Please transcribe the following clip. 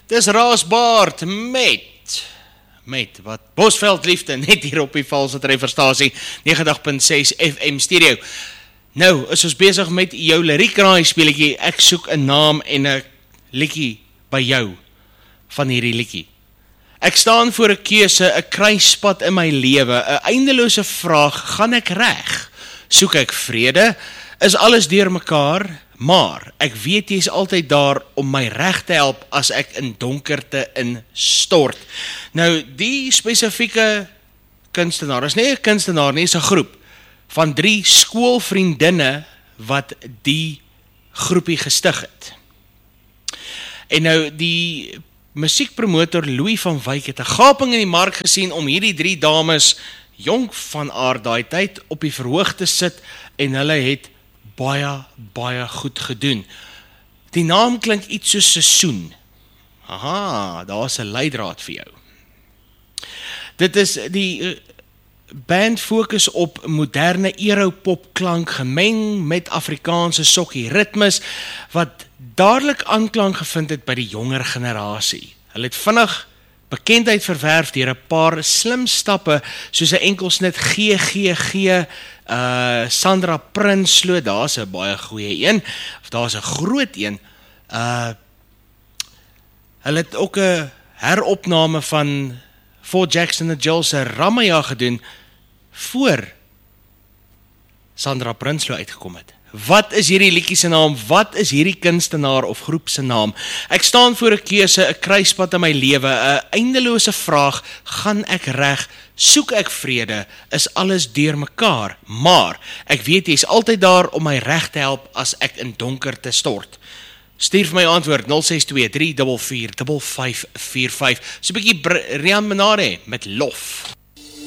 Dis Raasbaard met wat Bosveld liefde net hier op die Valse Trefferstasie 90.6 FM stereo. Nou, is ons besig met jou liriekraai speletjie. Ek soek 'n naam en 'n liedjie by jou van hierdie liedjie. Ek staan voor 'n keuse, 'n kruispunt in my lewe, 'n eindelose vraag, gaan ek reg? Soek ek vrede? Is alles deurmekaar? Maar ek weet jy is altyd daar om my reg te help as ek in donkerte instort. Nou, die spesifieke kunstenaar is nie 'n kunstenaar nie, is 'n groep van 3 skoolvriendinne wat die groepie gestig het. En nou, die musiekpromotor Louis van Wyk het 'n gaping in die mark gesien om hierdie 3 dames, jonk van aard daai tyd, op die verhoog te sit en hulle het baie goed gedoen. Die naam klink iets soos seisoen. Aha, daar is 'n leidraad vir jou. Dit is die band fokus op moderne Europop klank gemeng met Afrikaanse sokkie ritmes wat dadelik aanklank gevind het by die jonger generasie. Hulle het vinnig bekendheid verwerf deur 'n paar slim stappe soos 'n enkelsnit GGG, Sandra Prinsloo, daar's 'n baie goeie een, of daar's 'n groot een. Hulle het ook 'n heropname van Fort Jackson and Jill se Ramaya gedoen voor Sandra Prinsloo uitgekom het. Wat is hierdie liedjie se naam? Wat is hierdie kunstenaar of groep se naam? Ek staan voor 'n keuse, 'n kruispunt in my lewe, 'n eindelose vraag, gaan ek reg? Soek ek vrede? Is alles deurmekaar? Maar ek weet jy is altyd daar om my reg te help as ek in donkerte stort. Stuur vir my antwoord 062 344 5545. So 'n bietjie Rian Menare met lof.